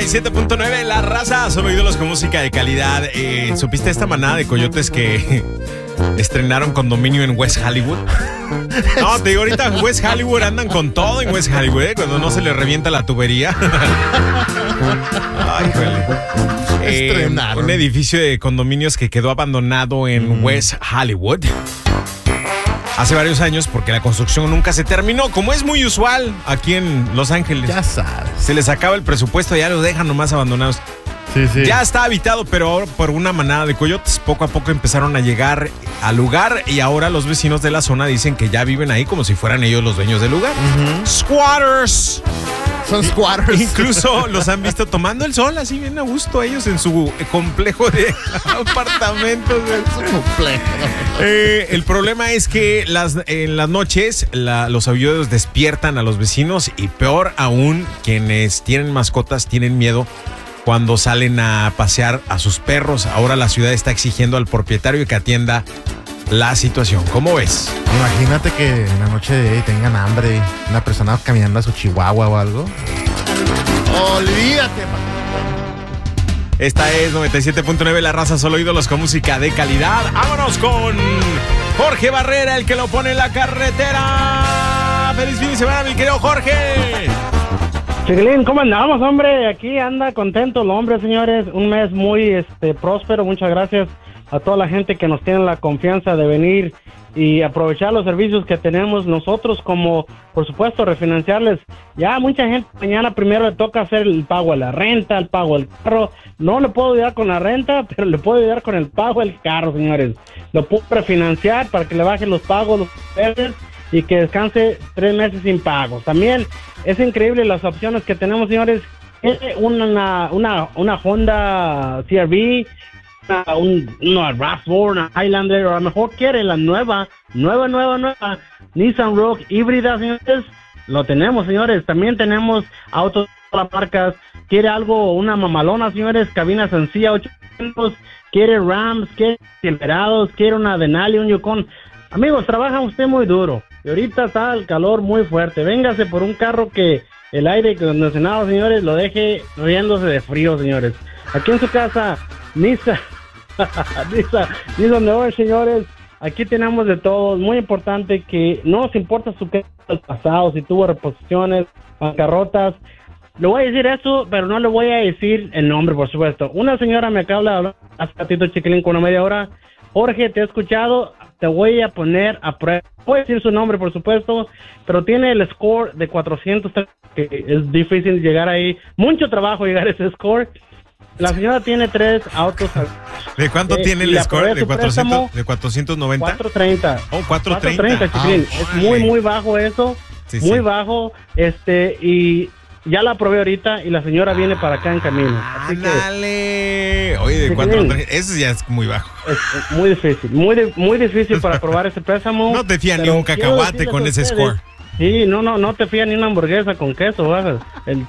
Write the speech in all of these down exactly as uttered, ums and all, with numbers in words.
y siete punto nueve, La Raza, solo ídolos con música de calidad. Eh, ¿Supiste esta manada de coyotes que estrenaron condominio en West Hollywood? No, te digo, ahorita en West Hollywood andan con todo en West Hollywood, ¿eh? Cuando no se les revienta la tubería. Ay, eh, estrenaron. Un edificio de condominios que quedó abandonado en mm. West Hollywood hace varios años porque la construcción nunca se terminó, como es muy usual aquí en Los Ángeles. Ya sabes. Se les acaba el presupuesto y ya los dejan nomás abandonados. Sí, sí. Ya está habitado, pero ahora por una manada de coyotes. Poco a poco empezaron a llegar al lugar y ahora los vecinos de la zona dicen que ya viven ahí como si fueran ellos los dueños del lugar. Uh-huh. Squatters. Son squatters. Incluso los han visto tomando el sol así bien a gusto ellos en su complejo de apartamentos. Su complejo. Eh, el problema es que las, en las noches la, los aullidos despiertan a los vecinos y peor aún, quienes tienen mascotas tienen miedo cuando salen a pasear a sus perros. Ahora la ciudad está exigiendo al propietario que atienda la situación. ¿Cómo ves? Imagínate que en la noche de hoy tengan hambre y una persona caminando a su chihuahua o algo. Olvídate, papá. Esta es noventa y siete punto nueve, La Raza, solo ídolos con música de calidad. Vámonos con Jorge Barrera, el que lo pone en la carretera. Feliz fin de semana, mi querido Jorge. Chiquilín, ¿cómo andamos, hombre? Aquí anda contento el hombre, señores. Un mes muy este, próspero. Muchas gracias a toda la gente que nos tiene la confianza de venir y aprovechar los servicios que tenemos nosotros, como, por supuesto, refinanciarles. Ya mucha gente mañana primero le toca hacer el pago de la renta, el pago del carro. No le puedo ayudar con la renta, pero le puedo ayudar con el pago del carro, señores. Lo puedo refinanciar para que le bajen los pagos, los meses, y que descanse tres meses sin pagos. También es increíble las opciones que tenemos, señores. Una, una, una Honda C R V, una, un, una RAV cuatro, una Highlander, o a lo mejor quiere la nueva, nueva, nueva, nueva Nissan Rogue híbrida, señores. Lo tenemos, señores. También tenemos autos de todas las marcas. Quiere algo, una mamalona, señores, cabina sencilla, ochocientos. Quiere Rams, quiere Silverados, quiere una Denali, un Yukon. Amigos, trabaja usted muy duro y ahorita está el calor muy fuerte. Véngase por un carro que el aire acondicionado, señores, lo deje riéndose de frío, señores. Aquí en su casa, Nissan, Nissan, Nissan de hoy, señores. Aquí tenemos de todo. Muy importante que no nos importa su carro del pasado, si tuvo reposiciones, bancarrotas. Le voy a decir eso, pero no le voy a decir el nombre, por supuesto. Una señora me acaba de hablar hace ratito, chiquilín, con una media hora. Jorge, te he escuchado, te voy a poner a prueba. Voy a decir su nombre, por supuesto, pero tiene el score de cuatrocientos, que es difícil llegar ahí. Mucho trabajo llegar a ese score. La señora tiene tres autos. ¿De cuánto eh, tiene el score? ¿De cuatrocientos, de cuatrocientos noventa? cuatrocientos treinta. Oh, cuatrocientos treinta. cuatrocientos treinta, chiquilín. Ah, es muy, muy bajo eso. Sí, muy sí. bajo. Este, y ya la probé ahorita y la señora viene para acá en camino. Así ¡Ándale! Oye, de cuatrocientos treinta, eso ya es muy bajo. Es, es muy difícil, muy, muy difícil para probar ese préstamo. No te fías ni un cacahuate con ese ustedes, score. Sí, no, no, no te fías ni una hamburguesa con queso, bajas. El,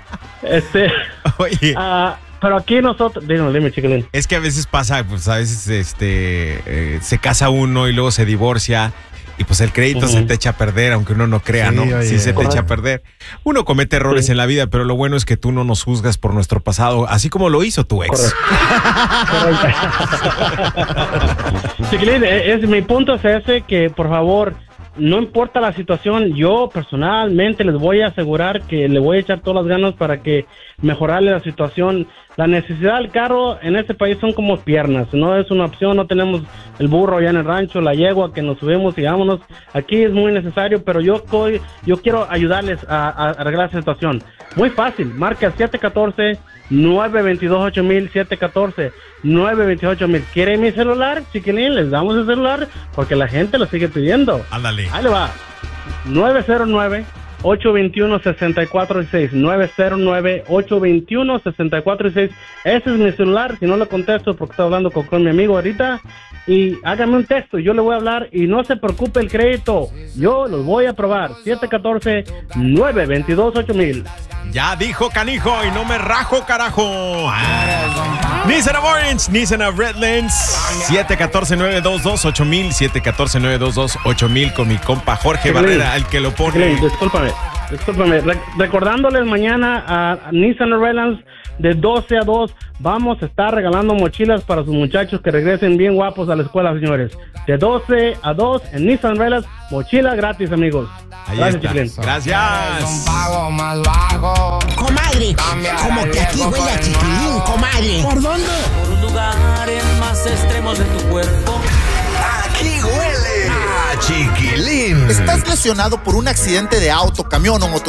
este, Oye. Uh, pero aquí nosotros, dime, dime, chiquilín. Es que a veces pasa, pues a veces este eh, se casa uno y luego se divorcia. Y pues el crédito uh-huh. se te echa a perder, aunque uno no crea, sí, ¿no? Oye, sí se te echa a perder. Uno comete errores sí. en la vida, pero lo bueno es que tú no nos juzgas por nuestro pasado, así como lo hizo tu ex. Chiquilín, es, mi punto es ese, que por favor, no importa la situación, yo personalmente les voy a asegurar que le voy a echar todas las ganas para que mejorarle la situación. La necesidad del carro en este país son como piernas, no es una opción. No tenemos el burro allá en el rancho, la yegua que nos subimos y vámonos. Aquí es muy necesario, pero yo, yo quiero ayudarles a, a arreglar esa situación. Muy fácil, marca siete uno cuatro, nueve dos dos, ocho mil, siete uno cuatro, nueve dos dos, ocho mil. ¿Quiere mi celular, chiquilín? Les damos el celular porque la gente lo sigue pidiendo. Ándale. Ahí le va. nueve cero nueve, ocho dos uno, seis cuatro seis. nueve cero nueve, ocho dos uno, seis cuatro seis. Ese es mi celular. Si no lo contesto porque estoy hablando con, con mi amigo ahorita. Y hágame un texto, yo le voy a hablar y no se preocupe el crédito. Yo los voy a probar. siete uno cuatro, nueve dos dos, ocho mil. Ya dijo canijo y no me rajo, carajo. Ah. Nissan of Orange, Nissan of Redlands. siete uno cuatro, nueve dos dos, ocho mil. siete uno cuatro, nueve dos dos, ocho mil con mi compa Jorge Barrera, el que lo pone. Discúlpame, discúlpame. Re recordándoles mañana a Nissan of Redlands de doce a dos. Vamos a estar regalando mochilas para sus muchachos que regresen bien guapos a la escuela, señores. De doce a dos en Nissan Umbrellas, mochila gratis, amigos. Ahí Gracias, está. Chiquilín. Gracias. Comadre, como que aquí huele a chiquilín, comadre. ¿Por dónde? Por lugares más extremos de tu cuerpo. Aquí huele a chiquilín. ¿Estás lesionado por un accidente de auto, camión o motocicleta?